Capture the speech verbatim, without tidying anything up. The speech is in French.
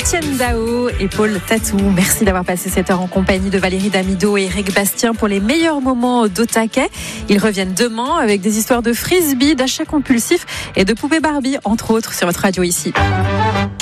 Étienne Dao et Paul Tatou. Merci d'avoir passé cette heure en compagnie de Valérie Damido et Eric Bastien pour les meilleurs moments d'Otaquet. Ils reviennent demain avec des histoires de frisbee, d'achats compulsifs et de poupées Barbie, entre autres, sur votre radio ici.